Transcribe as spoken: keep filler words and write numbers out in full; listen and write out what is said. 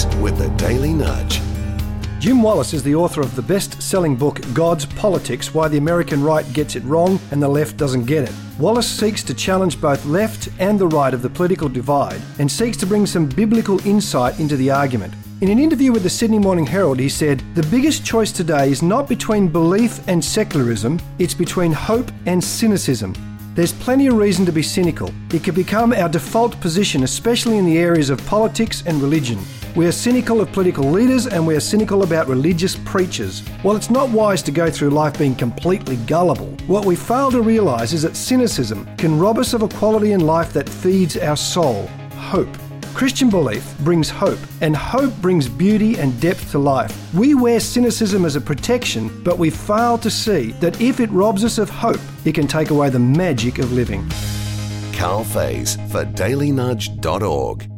with the Daily Nudge. Jim Wallis is the author of the best-selling book God's Politics, Why the American Right Gets It Wrong and the Left Doesn't Get It. Wallis seeks to challenge both left and the right of the political divide and seeks to bring some biblical insight into the argument. In an interview with the Sydney Morning Herald, he said, "The biggest choice today is not between belief and secularism, it's between hope and cynicism. There's plenty of reason to be cynical. It can become our default position, especially in the areas of politics and religion. We are cynical of political leaders and we are cynical about religious preachers. While it's not wise to go through life being completely gullible, what we fail to realise is that cynicism can rob us of a quality in life that feeds our soul, hope. Christian belief brings hope, and hope brings beauty and depth to life. We wear cynicism as a protection, but we fail to see that if it robs us of hope, it can take away the magic of living." Carl Faze for daily nudge dot org.